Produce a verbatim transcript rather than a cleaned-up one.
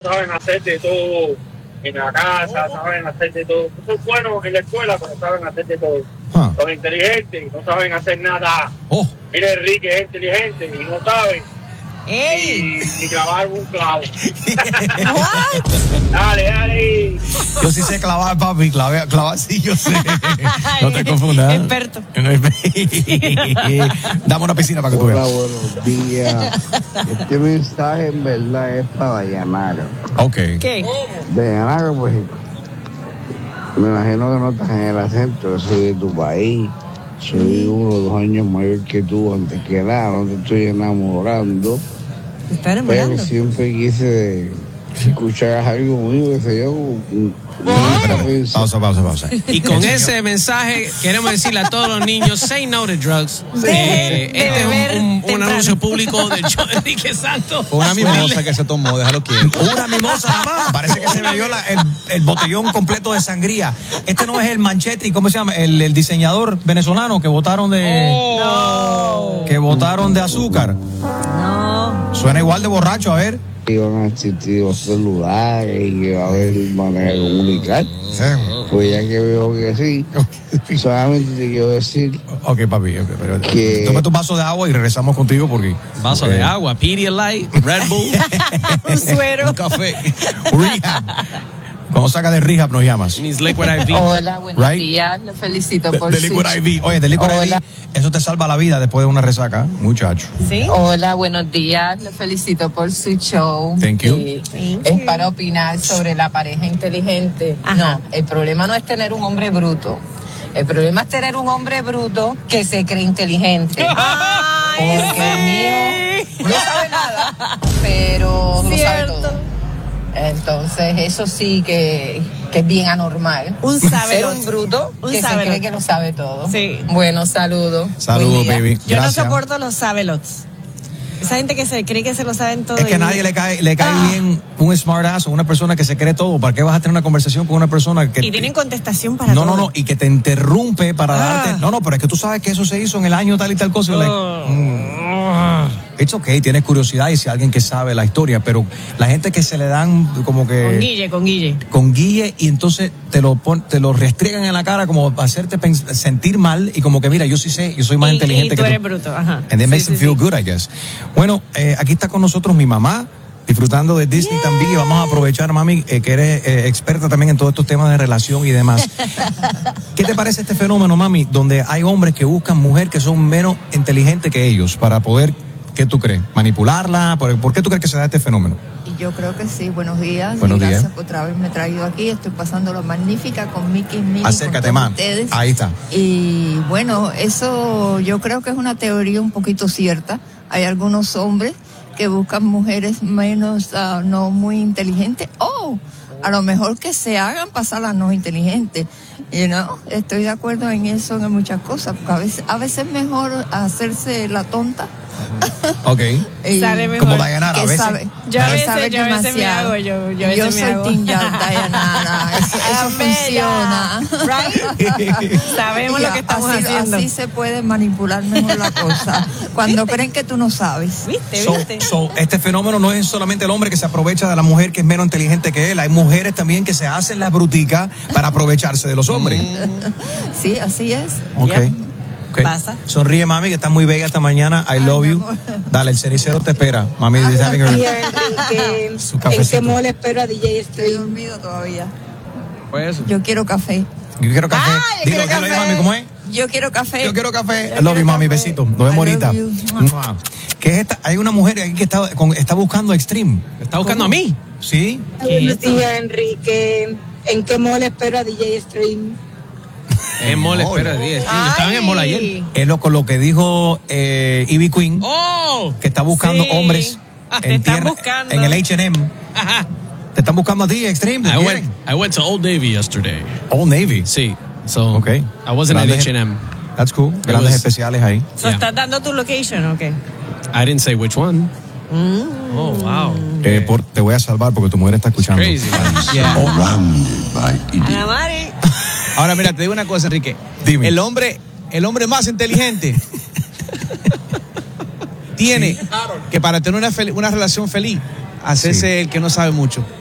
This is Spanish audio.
saben hacer de todo en la casa, saben hacer de todo. Son buenos en la escuela, pero saben hacer de todo. Huh. Son inteligentes, no saben hacer nada. Oh. Mira, Enrique es inteligente y no sabe ¡Ey! Ni, ni clavar un clavo. Dale, dale. Yo sí sé clavar, papi. Clavar, clavar sí, yo sé. No te confundas. Experto. Dame una piscina para que tú veas. Hola, buenos días. Este mensaje en verdad es para Dayanara. Ok. ¿Qué? Dayanara, pues, me imagino que no estás en el acento. Yo soy de tu país. Soy uno o dos años mayor que tú, antes que nada, no te estoy enamorando. ¿Te estás enamorando? Pero siempre quise escuchar algo mío, que sé yo. Pausa, pausa, pausa. Y con ese mensaje queremos decirle a todos los niños, say no to drugs. Eh, este es un, un, un anuncio público de John Enrique Santos. Una mimosa que se tomó, déjalo quieto. Una mimosa, mamá. Parece que se bebió la, el, el botellón completo de sangría. Este no es el Manchetti, ¿cómo se llama? El, el diseñador venezolano que votaron de... Oh. Que votaron de azúcar. No. Suena igual de borracho, a ver. Iban a existir los celulares y que va a haber manera de comunicar. Sí. Pues ya que veo que sí, solamente te quiero decir. Ok, papi, okay, pero que... toma tu vaso de agua y regresamos contigo porque. Vaso okay. de agua, Pedialyte, Red Bull, un suero, un café. Rehab. Cuando saca de rehab nos llamas. Liquid I V. Hola, buenos right? días. Los felicito por de, de Liquid I V. Oye, de Liquid I V, eso te salva la vida después de una resaca, muchacho. ¿Sí? Hola, buenos días. Los felicito por su show. Thank you. Eh, Thank es you. para opinar sobre la pareja inteligente. Ajá. No, el problema no es tener un hombre bruto. El problema es tener un hombre bruto que se cree inteligente. Ay, Porque el mío no sabe nada, pero lo sabe todo. Entonces eso sí que, que es bien anormal. Un sabelot. Ser un bruto Un que sabelot. se cree que lo sabe todo. Sí. Bueno, saludos. Saludos, baby. Yo Gracias. no soporto los sabelots. Esa gente que se cree que se lo saben todo. Es que a y... nadie le cae, le cae Ah. bien un smart ass o una persona que se cree todo. ¿Para qué vas a tener una conversación con una persona que... Y tienen contestación para no, todo. no, no, y que te interrumpe para Ah. darte... No, no, pero es que tú sabes que eso se hizo en el año tal y tal cosa. Oh. Like, mm. It's okay, tienes curiosidad y si alguien que sabe la historia, pero la gente que se le dan como que... Con Guille, con Guille. Con Guille y entonces te lo pon, te lo restriegan en la cara como para hacerte pens- sentir mal y como que mira, yo sí sé, yo soy más y, inteligente y tú que eres tú. bruto, ajá. And that Sí, makes sí, them feel sí. good, I guess. Bueno, eh, aquí está con nosotros mi mamá, disfrutando de Disney Yeah. también, y vamos a aprovechar, mami, eh, que eres eh, experta también en todos estos temas de relación y demás. ¿Qué te parece este fenómeno, mami, donde hay hombres que buscan mujeres que son menos inteligentes que ellos para poder, ¿qué tú crees? ¿Manipularla? ¿Por, por qué tú crees que se da este fenómeno? Yo creo que sí. Buenos días. Buenos y gracias días. por otra vez me traído aquí. Estoy pasando lo magnífica con Mickey y Minnie. Acércate, con todos mam. ustedes. Ahí está. Y bueno, eso yo creo que es una teoría un poquito cierta. Hay algunos hombres que buscan mujeres menos, uh, no muy inteligentes. Oh, a lo mejor que se hagan pasar las no inteligentes. You know? Estoy de acuerdo en eso, en muchas cosas. Porque a veces, a veces es mejor hacerse la tonta. Ok. Y Sale mejor. Como Dayanara, a que veces. sabe, Yo a que veces, sabe yo a veces me demasiado. hago, yo, yo a Yo veces me soy hago. Team Dayanara, eso, eso Bella. funciona. Right? Sabemos Y lo que estamos así, haciendo. así se puede manipular mejor la cosa. Cuando creen que tú no sabes. ¿Viste? So, ¿Viste? so, este fenómeno no es solamente el hombre que se aprovecha de la mujer que es menos inteligente que él. Hay mujeres también que se hacen las bruticas para aprovecharse de los hombres. Sí, así es. Ok. Yep. Okay. Pasa. Sonríe, mami, que está muy bella esta mañana. I love mi you. amor. Dale, el cenicero te espera. Mami, is having her- Tía Enrique, Su ¿en cafecito. qué mole espero a D J Estoy Stream? dormido todavía. Pues eso. Yo quiero café. Yo quiero café. Ah, yo dilo, quiero dilo ahí, café. mami, ¿cómo es? Yo quiero café. Yo quiero café. Yo I love you, quiero mami. café. Besito. Nos vemos I ahorita. love you. Mua. ¿Qué es esta? Hay una mujer aquí que está, con, está buscando Extreme. ¿Está buscando a mí? ¿Sí? Buenos días, Enrique. ¿En qué mole espero a D J Stream? En mall, espera, diez. Estaban en mall ayer. Es lo, con lo que dijo eh, Ivy Queen, ¡Oh! que está buscando Sí. hombres Ah, te están tierra- buscando. en el H and M. Ajá. Te están buscando a ti, Extreme. ¿te I quieren? went, I went to Old Navy yesterday. Old Navy. Sí. So, Okay. I wasn't at Grandes- H and M. That's cool. Grandes was- especiales ahí. So, Yeah. ¿estás dando tu location o qué? I didn't say which one. Oh, wow. Eh, por- te voy a salvar porque tu mujer está escuchando. Crazy. Yeah. Ana Mari. Ahora mira, te digo una cosa, Enrique. Dime. El hombre, el hombre más inteligente tiene que para tener una, fel- una relación feliz, hacerse Sí. el que no sabe mucho.